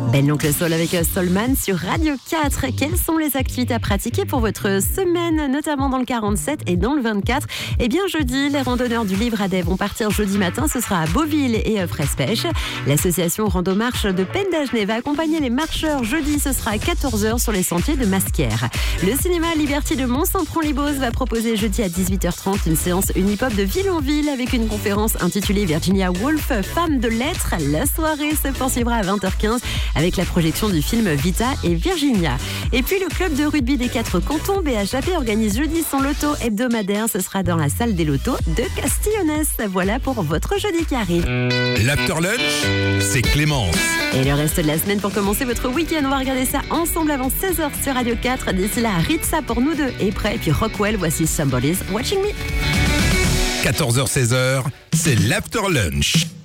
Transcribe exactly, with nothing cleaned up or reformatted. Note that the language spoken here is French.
Ben l'oncle Sol avec Solman sur Radio quatre. Quelles sont les activités à pratiquer pour votre semaine, notamment dans le quarante-sept et dans le vingt-quatre? Eh bien jeudi, les randonneurs du Livradet vont partir jeudi matin, ce sera à Beauville et Frespèche. L'association Rando-Marche de Pendagenet va accompagner les marcheurs jeudi, ce sera à quatorze heures sur les sentiers de Masquière. Le cinéma Liberty de Mont-Saint-Pront-Libos va proposer jeudi à dix-huit heures trente une séance Unipop de ville en ville avec une conférence intitulée Virginia Woolf, femme de lettres. La soirée se poursuivra à vingt heures quinze avec la projection du film Vita et Virginia. Et puis le club de rugby des quatre cantons B H A P organise jeudi son loto hebdomadaire. Ce sera dans la salle des lotos de Castillonnès. Voilà pour votre jeudi qui arrive. L'After Lunch, c'est Clémence. Et le reste de la semaine pour commencer votre week-end, on va regarder ça ensemble avant seize heures sur Radio quatre. D'ici là, Ritza pour nous deux est prêt. Et puis Rockwell, voici Somebody's Watching Me. quatorze heures seize heures, c'est l'After Lunch.